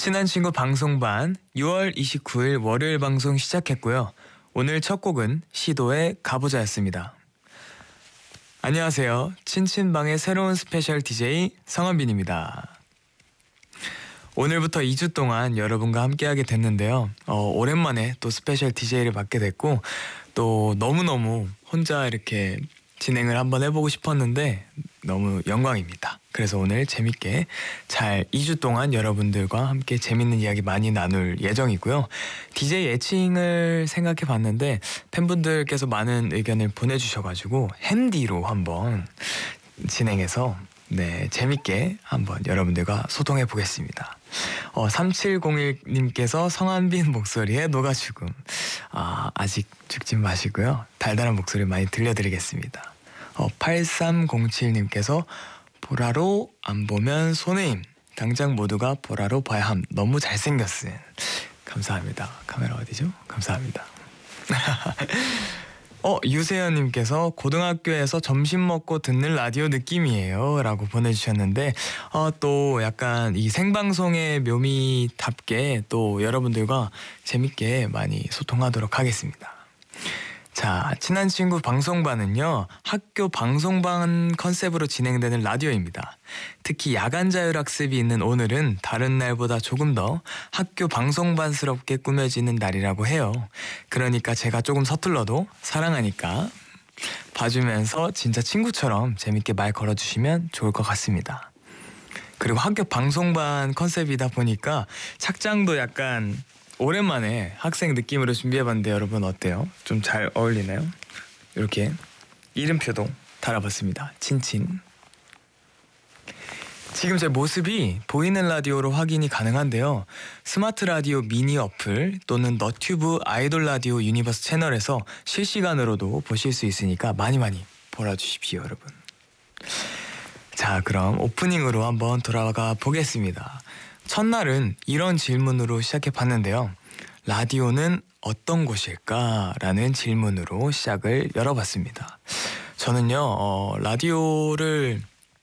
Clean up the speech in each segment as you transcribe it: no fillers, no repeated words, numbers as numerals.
친한 친구 방송반 6월 29일 월요일 방송 시작했고요. 오늘 첫 곡은 시도의 가보자였습니다. 안녕하세요. 친친방의 새로운 스페셜 DJ 성한빈입니다. 오늘부터 2주 동안 여러분과 함께하게 됐는데요. 오랜만에 또 스페셜 DJ를 맡게 됐고 또 너무너무 혼자 이렇게 진행을 한번 해보고 싶었는데 너무 영광입니다. 그래서 오늘 재밌게 잘 2주 동안 여러분들과 함께 재밌는 이야기 많이 나눌 예정이고요. DJ 애칭을 생각해 봤는데 팬분들께서 많은 의견을 보내주셔가지고 햄디로 한번 진행해서 재밌게 한번 여러분들과 소통해 보겠습니다. 3701님께서 성한빈 목소리에 녹아 죽음. 아직 죽진 마시고요. 달달한 목소리 많이 들려드리겠습니다. 8307님께서 보라로 안 보면 손해임. 당장 모두가 보라로 봐야 함. 너무 잘생겼음. 감사합니다. 카메라 어디죠? 감사합니다. 유세연님께서 고등학교에서 점심 먹고 듣는 라디오 느낌이에요 라고 보내주셨는데 또 약간 이 생방송의 묘미답게 또 여러분들과 재밌게 많이 소통하도록 하겠습니다. 자, 친한 친구 방송반은요, 학교 방송반 컨셉으로 진행되는 라디오입니다. 특히 야간 자율학습이 있는 오늘은 다른 날보다 조금 더 학교 방송반스럽게 꾸며지는 날이라고 해요. 그러니까 제가 조금 서툴러도 사랑하니까 봐주면서 진짜 친구처럼 재밌게 말 걸어주시면 좋을 것 같습니다. 그리고 학교 방송반 컨셉이다 보니까 착장도 약간 오랜만에 학생 느낌으로 준비해봤는데 여러분 어때요? 좀 잘 어울리나요? 이렇게 이름표도 달아봤습니다. 친친. 지금 제 모습이 보이는 라디오로 확인이 가능한데요. 스마트 라디오 미니 어플 또는 너튜브 아이돌 라디오 유니버스 채널에서 실시간으로도 보실 수 있으니까 많이 보러주십시오 여러분. 자, 그럼 오프닝으로 한번 돌아가 보겠습니다. 첫날은 이런 질문으로 시작해봤는데요. 라디오는 어떤 곳일까? 라는 질문으로 시작을 열어봤습니다. 저는요, 라디오를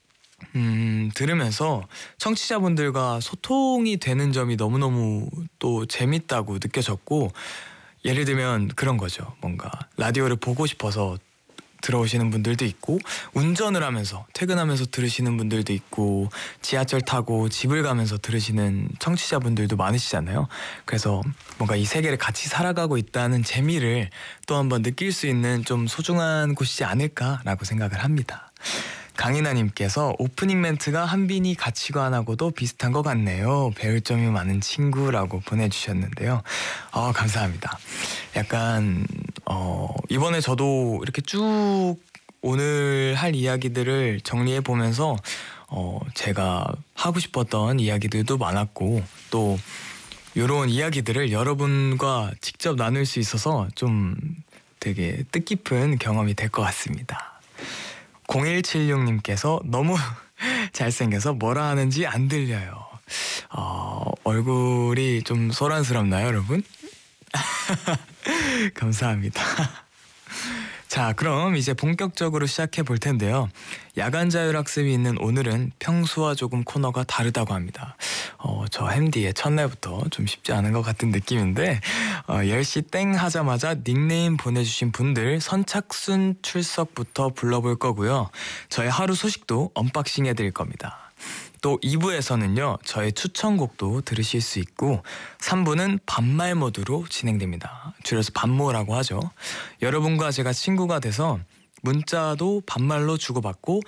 들으면서 청취자분들과 소통이 되는 점이 너무너무 또 재밌다고 느껴졌고, 예를 들면 그런 거죠. 뭔가 라디오를 보고 싶어서 들어오시는 분들도 있고, 운전을 하면서 퇴근하면서 들으시는 분들도 있고, 지하철 타고 집을 가면서 들으시는 청취자분들도 많으시잖아요. 그래서 뭔가 이 세계를 같이 살아가고 있다는 재미를 또 한번 느낄 수 있는 좀 소중한 곳이지 않을까라고 생각을 합니다. 강인아님께서 오프닝 멘트가 한빈이 가치관하고도 비슷한 것 같네요. 배울 점이 많은 친구라고 보내주셨는데요. 감사합니다. 약간 이번에 저도 이렇게 쭉 오늘 할 이야기들을 정리해 보면서 제가 하고 싶었던 이야기들도 많았고 또 이런 이야기들을 여러분과 직접 나눌 수 있어서 좀 되게 뜻깊은 경험이 될 것 같습니다. 0176님께서 너무 잘생겨서 뭐라 하는지 안 들려요. 얼굴이 좀 소란스럽나요, 여러분? 감사합니다. 자, 그럼 이제 본격적으로 시작해 볼 텐데요. 야간 자율학습이 있는 오늘은 평소와 조금 코너가 다르다고 합니다. 저 햄디의 첫날부터 좀 쉽지 않은 것 같은 느낌인데 10시 땡 하자마자 닉네임 보내주신 분들 선착순 출석부터 불러볼 거고요. 저의 하루 소식도 언박싱 해드릴 겁니다. 또 2부에서는요, 저의 추천곡도 들으실 수 있고 3부는 반말 모드로 진행됩니다. 줄여서 반모라고 하죠. 여러분과 제가 친구가 돼서 문자도 반말로 주고받고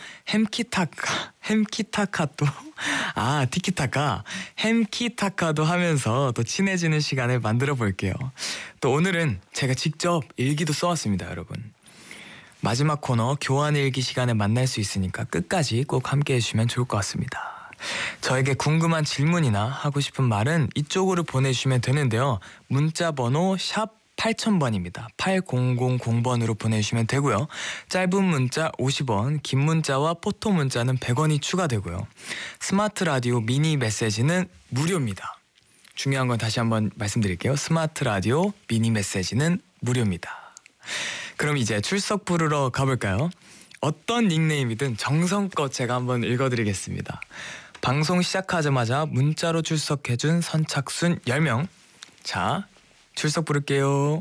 햄키타카도 하면서 또 친해지는 시간을 만들어 볼게요. 또 오늘은 제가 직접 일기도 써왔습니다, 여러분. 마지막 코너 교환일기 시간에 만날 수 있으니까 끝까지 꼭 함께 해주시면 좋을 것 같습니다. 저에게 궁금한 질문이나 하고 싶은 말은 이쪽으로 보내주시면 되는데요. 문자 번호 샵 8000번입니다. 8000번으로 보내주시면 되고요. 짧은 문자 50원, 긴 문자와 포토 문자는 100원이 추가되고요. 스마트 라디오 미니 메시지는 무료입니다. 중요한 건 다시 한번 말씀드릴게요. 스마트 라디오 미니 메시지는 무료입니다. 그럼 이제 출석 부르러 가볼까요? 어떤 닉네임이든 정성껏 제가 한번 읽어드리겠습니다. 방송 시작하자마자 문자로 출석해준 선착순 10명. 자, 출석 부를게요.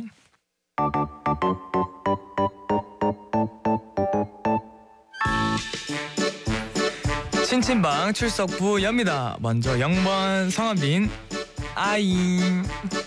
친친방 출석부 엽니다. 먼저 0번 성한빈 아잉.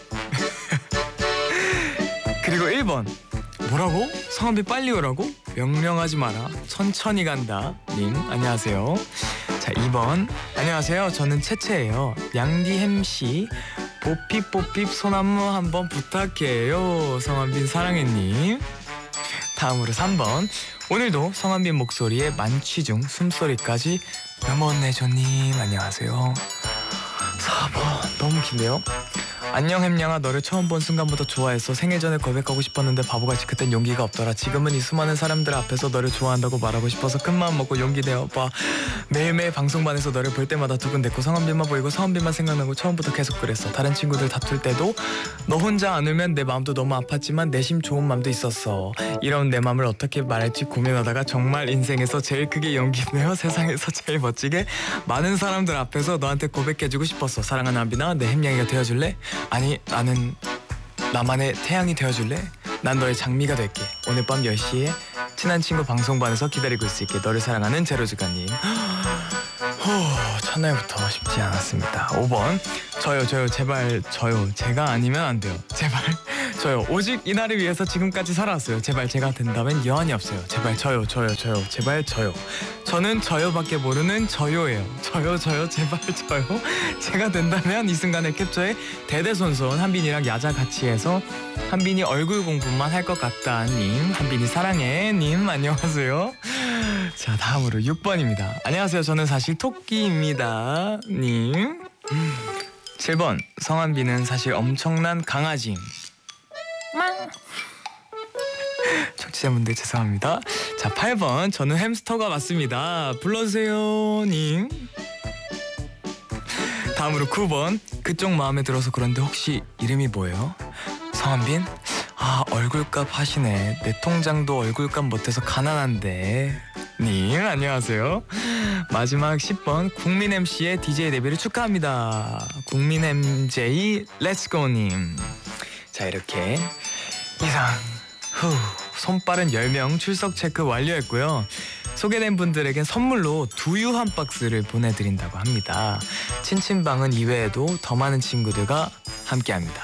그리고 1번 뭐라고? 성한빈 빨리 오라고? 명령하지 마라 천천히 간다 님 안녕하세요. 자 2번 안녕하세요. 저는 채채예요. 양디 햄씨 뽀삐뽀삐 소나무 한번 부탁해요. 성한빈 사랑해님. 다음으로 3번 오늘도 성한빈 목소리에 만취중 숨소리까지 음원내줘님 안녕하세요. 4번 너무 긴데요. 안녕 햄냥아 너를 처음 본 순간부터 좋아했어. 생일 전에 고백하고 싶었는데 바보같이 그땐 용기가 없더라. 지금은 이 수많은 사람들 앞에서 너를 좋아한다고 말하고 싶어서 큰마음 먹고 용기 내어봐. 매일매일 방송반에서 너를 볼 때마다 두근댔고 성한빈만 보이고 성한빈만 생각나고 처음부터 계속 그랬어. 다른 친구들 다툴 때도 너 혼자 안 울면 내 마음도 너무 아팠지만 내심 좋은 마음도 있었어. 이런 내 마음을 어떻게 말할지 고민하다가 정말 인생에서 제일 크게 용기 내어 세상에서 제일 멋지게 많은 사람들 앞에서 너한테 고백해주고 싶었어. 사랑하는 한빈아 내 햄냥이가 되어줄래? 아니 나는 나만의 태양이 되어줄래? 난 너의 장미가 될게. 오늘 밤 10시에 친한 친구 방송반에서 기다리고 있을게. 너를 사랑하는 제로즈가님. 첫날부터 쉽지 않았습니다. 5번 저요 제발 저요. 제가 아니면 안 돼요. 제발 저요. 오직 이날을 위해서 지금까지 살아왔어요. 제발 제가 된다면 여한이 없어요. 제발 저요 제발 저요. 저는 저요밖에 모르는 저요예요. 저요 제발 저요. 제가 된다면 이 순간을 캡처해 대대손손 한빈이랑 야자 같이 해서 한빈이 얼굴 공부만 할 것 같다 님. 한빈이 사랑해 님 안녕하세요. 자 다음으로 6번입니다. 안녕하세요. 저는 사실 토끼입니다 님. 7번 성한빈은 사실 엄청난 강아지. 청취자분들 죄송합니다. 자 8번 저는 햄스터가 맞습니다. 불러주세요 님. 다음으로 9번 그쪽 마음에 들어서 그런데 혹시 이름이 뭐예요? 성한빈? 아 얼굴값 하시네. 내 통장도 얼굴값 못해서 가난한데 님 안녕하세요. 마지막 10번 국민 MC의 DJ 데뷔를 축하합니다. 국민 MJ 렛츠고님. 자 이렇게 이상 손빠른 10명 출석 체크 완료했고요. 소개된 분들에겐 선물로 두유 한 박스를 보내드린다고 합니다. 친친방은 이외에도 더 많은 친구들과 함께합니다.